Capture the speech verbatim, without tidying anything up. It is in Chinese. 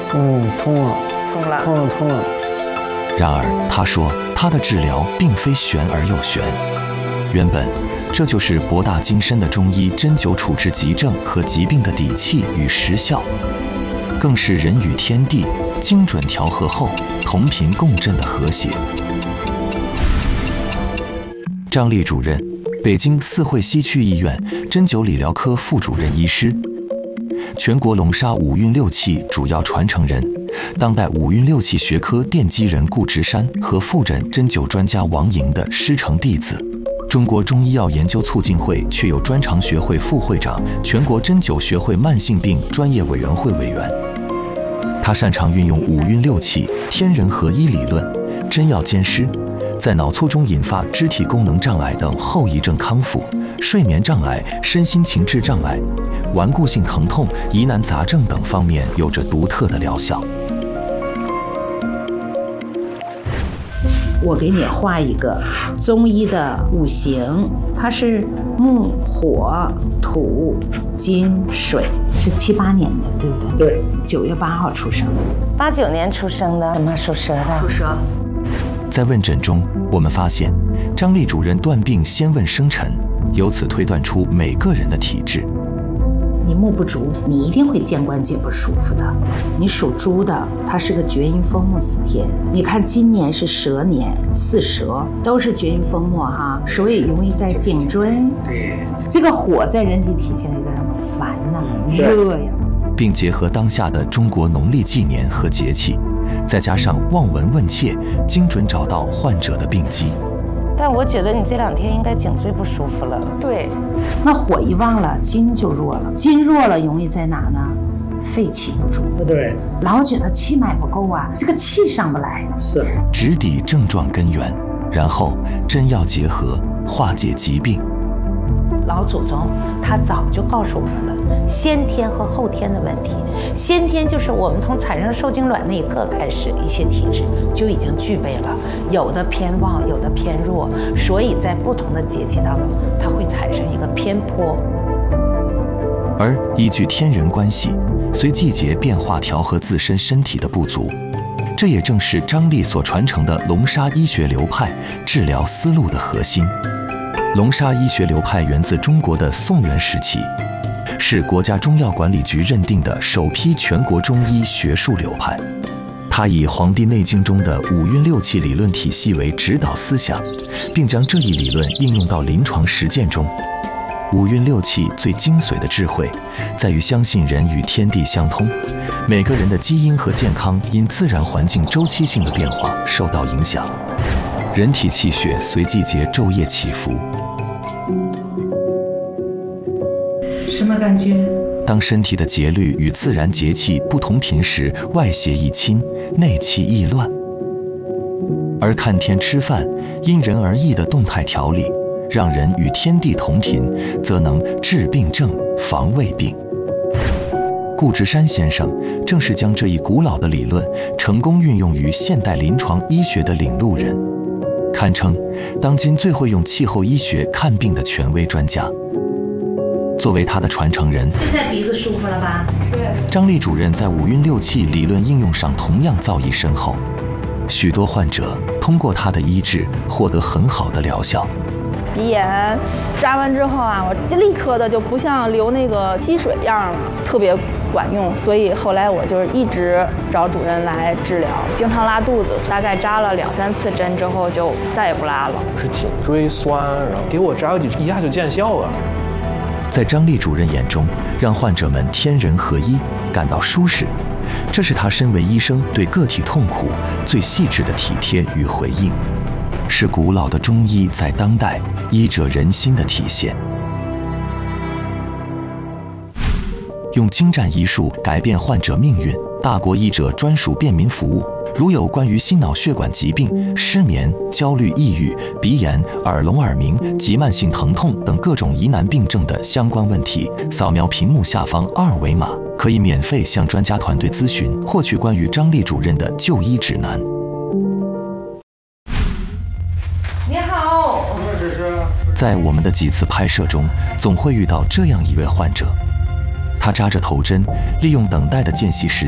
嗯，通了， 通了， 通了，通了。 然而，他说他的治疗并非玄而又玄，原本这就是博大精深的中医针灸处置急症和疾病的底气与实效，更是人与天地精准调和后同频共振的和谐。张丽主任，北京四惠西区医院针灸理疗科副主任医师，全国龙沙五运六气主要传承人，当代五运六气学科奠基人顾直山和复诊针灸专家王莹的师承弟子，中国中医药研究促进会确有专长学会副会长，全国针灸学会慢性病专业委员会委员。他擅长运用五运六气、天人合一理论，针药兼施，在脑卒中引发肢体功能障碍等后遗症康复、睡眠障碍、身心情志障碍、顽固性疼痛、疑难杂症等方面有着独特的疗效。 我给你画一个中医的五行，它是木、火、土、金、水，是七八年的，对不对？ 对， 九月八号出生的， 八九年出生的，什么属蛇的？ 属蛇。 在问诊中，我们发现张丽主任断病先问生辰，由此推断出每个人的体质。 你木不足，你一定会肩关节不舒服的。你属猪的，它是个厥阴风木司天。你看今年是蛇年，巳蛇都是厥阴风木哈，所以容易在颈椎。 对， 这个火在人体体现了一个什么？烦呐、热呀。 并结合当下的中国农历纪年和节气，再加上望闻问切，精准找到患者的病机。 但我觉得你这两天应该颈椎不舒服了。 对，那火一旺了，筋就弱了，筋弱了容易在哪呢？肺气不足。 对， 老觉得气脉不够啊，这个气上不来。 是， 直抵症状根源，然后针药结合，化解疾病。 老祖宗他早就告诉我们了，先天和后天的问题。先天就是我们从产生受精卵那一刻开始，一些体质就已经具备了，有的偏旺，有的偏弱，所以在不同的节气当中，它会产生一个偏颇。 而依据天人关系，随季节变化调和自身身体的不足，这也正是张丽所传承的龙沙医学流派治疗思路的核心。龙沙医学流派源自中国的宋元时期，是国家中药管理局认定的首批全国中医学术流派。它以《黄帝内经》中的五运六气理论体系为指导思想，并将这一理论应用到临床实践中。五运六气最精髓的智慧，在于相信人与天地相通，每个人的基因和健康因自然环境周期性的变化受到影响，人体气血随季节昼夜起伏。 什么感觉？ 当身体的节律与自然节气不同频时，外邪易侵，内气易乱。而看天吃饭，因人而异的动态调理，让人与天地同频，则能治病症，防胃病。顾直山先生正是将这一古老的理论成功运用于现代临床医学的领路人，堪称当今最会用气候医学看病的权威专家。作为他的传承人， 现在鼻子舒服了吧？对。 张丽主任在五运六气理论应用上同样造诣深厚，许多患者通过他的医治获得很好的疗效。 鼻炎扎完之后啊，我立刻的就不像流那个积水样了，特别管用。所以后来我就是一直找主任来治疗，经常拉肚子，大概扎了两三次针之后就再也不拉了。 是颈椎酸，然后给我扎了几一下就见效了。 在张丽主任眼中，让患者们天人合一，感到舒适，这是他身为医生对个体痛苦最细致的体贴与回应，是古老的中医在当代医者仁心的体现。用精湛医术改变患者命运，大国医者专属便民服务。如有关于心脑血管疾病、失眠、焦虑、抑郁、鼻炎、耳聋耳鸣及慢性疼痛等各种疑难病症的相关问题，扫描屏幕下方二维码，可以免费向专家团队咨询，获取关于张丽主任的就医指南。 你好， 在我们的几次拍摄中，总会遇到这样一位患者，他扎着头针，利用等待的间隙时